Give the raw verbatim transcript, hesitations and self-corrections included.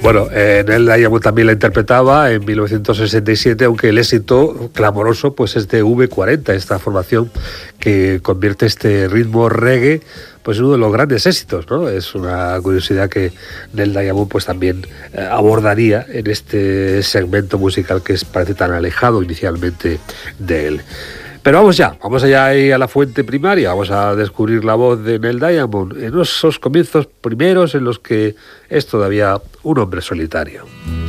Bueno, eh, Neil Diamond también la interpretaba en mil novecientos sesenta y siete, aunque el éxito clamoroso pues es de V cuarenta, esta formación que convierte este ritmo reggae pues en uno de los grandes éxitos, ¿no? Es una curiosidad que Neil Diamond pues también eh, abordaría en este segmento musical que es, parece tan alejado inicialmente de él. Pero vamos ya, vamos allá ahí a la fuente primaria, vamos a descubrir la voz de Neil Diamond en esos comienzos primeros en los que es todavía un hombre solitario.